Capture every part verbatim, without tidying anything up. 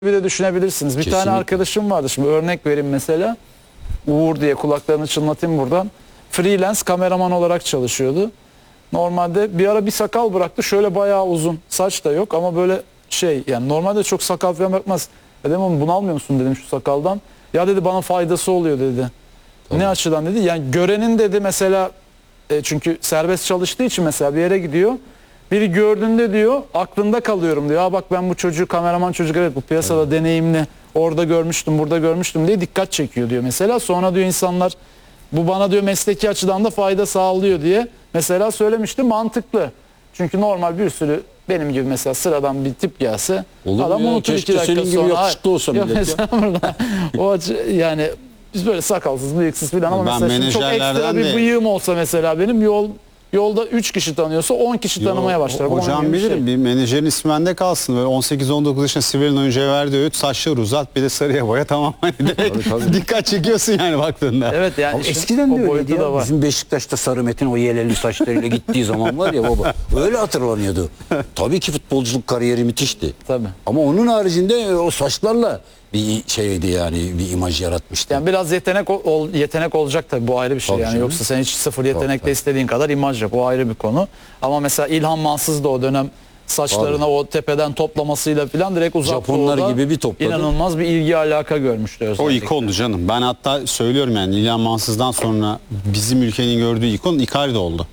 Bir de düşünebilirsiniz. Bir Kesinlikle. tane arkadaşım vardı. Şimdi örnek vereyim mesela. Uğur diye, kulaklarını çınlatayım buradan. Freelance kameraman olarak çalışıyordu. Normalde bir ara bir sakal bıraktı. Şöyle bayağı uzun. Saç da yok ama böyle şey, yani normalde çok sakal falan bırakmaz. Dedim oğlum bunalmıyor musun dedim şu sakaldan. Ya dedi bana faydası oluyor dedi. Tamam. Ne açıdan dedi? Yani görenin dedi mesela, e, çünkü serbest çalıştığı için mesela bir yere gidiyor. Biri gördüğünde diyor aklında kalıyorum diyor. Aa bak ben bu çocuğu, kameraman çocuk, evet bu piyasada evet. deneyimli, orada görmüştüm, burada görmüştüm diye dikkat çekiyor diyor mesela. Sonra diyor insanlar bu bana diyor mesleki açıdan da fayda sağlıyor diye mesela söylemişti, mantıklı. Çünkü normal bir sürü benim gibi mesela sıradan bir tip gelse olur adam ya, unutur iki dakika senin sonra. gibi yakışıklı olsa millet ya. O açı, yani biz böyle sakalsız, bıyıksız falan ama Ben mesela şimdi çok ekstra bir de... bıyığım olsa mesela benim yol Yolda üç kişi tanıyorsa on kişi tanımaya başlar. Yo, hocam bilirim şey. Bir menajerin ismi bende kalsın. Böyle on sekiz on dokuz yaşında Sibel'in oyuncuya verdiği öğüt, saçları uzat bir de sarıya boya, tamam. Hani direkt tabii, tabii. Dikkat çekiyorsun yani baktığında. Evet yani işte, eskiden de öyleydi ya. Var. Bizim Beşiktaş'ta Sarı Metin o yeleli saçlarıyla gittiği zaman var ya baba. Öyle hatırlanıyordu. Tabii ki futbolculuk kariyeri müthişti. Tabii. Ama onun haricinde o saçlarla bir şeydi yani, bir imaj yaratmıştı. Yani biraz yetenek ol, yetenek olacak tabii, bu ayrı bir şey. Tabii Yani canım. yoksa sen hiç sıfır yetenekle tabii. istediğin kadar imaj yap. O ayrı bir konu. Ama mesela İlhan Mansız da o dönem saçlarına abi. o tepeden toplamasıyla falan direkt uzak Japonlar doğuda gibi bir topladı. İnanılmaz bir ilgi alaka görmüştü özellikle. O ikondu canım. Ben hatta söylüyorum yani İlhan Mansız'dan sonra bizim ülkenin gördüğü ikon Icardi oldu.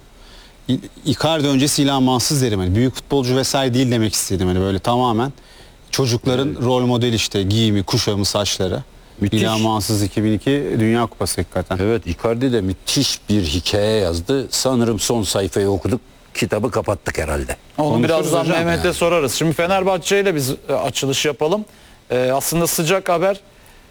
Icardi öncesi İlhan Mansız derim. Hani büyük futbolcu vesaire değil demek istedim. Hani böyle tamamen çocukların evet. rol model işte, giyimi, kuşamı, saçları. Müthiş. İlhan Mansız iki bin iki Dünya Kupası hakikaten. Evet, Icardi de müthiş bir hikaye yazdı. Sanırım son sayfayı okuduk. Kitabı kapattık herhalde. Onu Konuşuruz birazdan Mehmet'e yani. sorarız. Şimdi Fenerbahçe ile biz e, açılış yapalım. E, aslında sıcak haber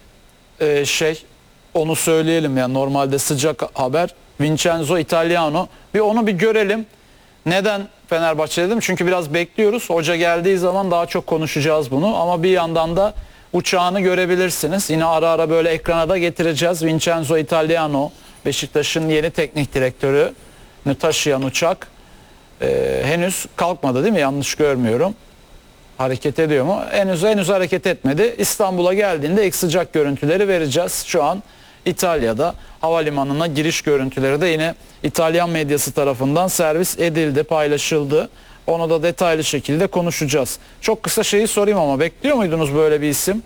e, şey onu söyleyelim yani normalde sıcak haber Vincenzo Italiano. Bir onu bir görelim. Neden Fenerbahçe dedim? Çünkü biraz bekliyoruz. Hoca geldiği zaman daha çok konuşacağız bunu. Ama bir yandan da uçağını görebilirsiniz. Yine ara ara böyle ekrana da getireceğiz. Vincenzo Italiano, Beşiktaş'ın yeni teknik direktörünü taşıyan uçak. Ee, henüz kalkmadı değil mi? Yanlış görmüyorum. Hareket ediyor mu? Henüz henüz hareket etmedi. İstanbul'a geldiğinde ilk sıcak görüntüleri vereceğiz. Şu an İtalya'da havalimanına giriş görüntüleri de yine İtalyan medyası tarafından servis edildi, paylaşıldı. Onu da detaylı şekilde konuşacağız. Çok kısa şeyi sorayım ama bekliyor muydunuz böyle bir isim?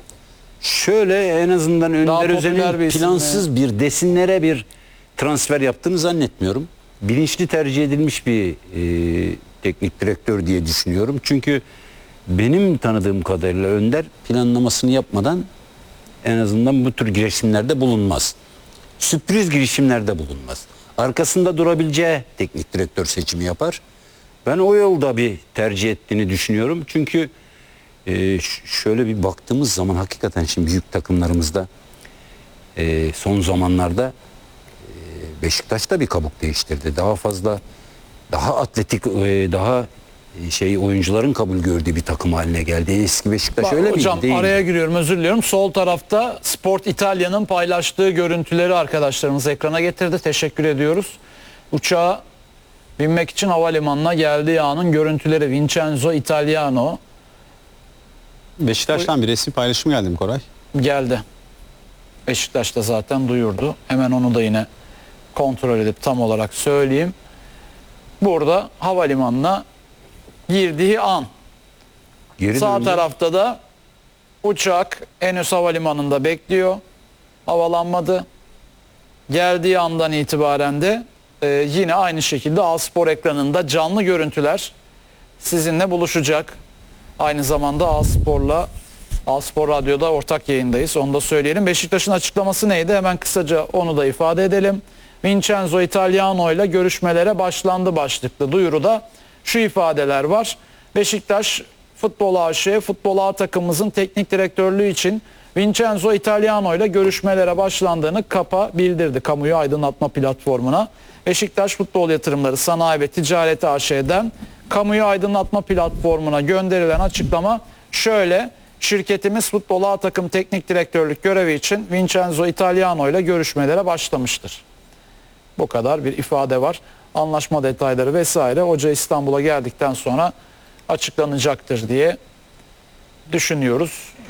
Şöyle en azından Önder Özen'in bir plansız mi? bir desinlere bir transfer yaptığını zannetmiyorum. Bilinçli tercih edilmiş bir e, teknik direktör diye düşünüyorum. Çünkü benim tanıdığım kadarıyla Önder planlamasını yapmadan en azından bu tür girişimlerde bulunmaz. Sürpriz girişimlerde bulunmaz. Arkasında durabileceği teknik direktör seçimi yapar. Ben o yolda bir tercih ettiğini düşünüyorum. Çünkü e, şöyle bir baktığımız zaman hakikaten şimdi büyük takımlarımızda e, son zamanlarda e, Beşiktaş da bir kabuk değiştirdi. Daha fazla, daha atletik, e, daha şey oyuncuların kabul gördüğü bir takım haline geldi. Eski Beşiktaş Bak, öyle miydi? Hocam değil araya mi? giriyorum, özür diliyorum. Sol tarafta Sport İtalya'nın paylaştığı görüntüleri arkadaşlarımız ekrana getirdi. Teşekkür ediyoruz. Uçağa binmek için havalimanına geldiği anın görüntüleri. Vincenzo Italiano. Beşiktaş'tan bir resim paylaşımı geldi mi Koray? Geldi. Beşiktaş'ta zaten duyurdu. Hemen onu da yine kontrol edip tam olarak söyleyeyim. Burada havalimanına girdiği an. Geri Sağ dönünce. tarafta da uçak henüz havalimanında bekliyor. Havalanmadı. Geldiği andan itibaren de e, yine aynı şekilde A-Spor ekranında canlı görüntüler sizinle buluşacak. Aynı zamanda A-Spor'la A-Spor Radyo'da ortak yayındayız. Onu da söyleyelim. Beşiktaş'ın açıklaması neydi? Hemen kısaca onu da ifade edelim. Vincenzo Italiano ile görüşmelere başlandı başlıklı duyuruda şu ifadeler var. Beşiktaş Futbol A Ş, Futbol A takımımızın teknik direktörlüğü için Vincenzo Italiano ile görüşmelere başlandığını KAP'a bildirdi. Kamuyu aydınlatma platformuna. Beşiktaş Futbol Yatırımları Sanayi ve Ticaret A Ş'den kamuyu aydınlatma platformuna gönderilen açıklama şöyle: şirketimiz Futbol A takım teknik direktörlük görevi için Vincenzo Italiano ile görüşmelere başlamıştır. Bu kadar bir ifade var. Anlaşma detayları vesaire hoca İstanbul'a geldikten sonra açıklanacaktır diye düşünüyoruz.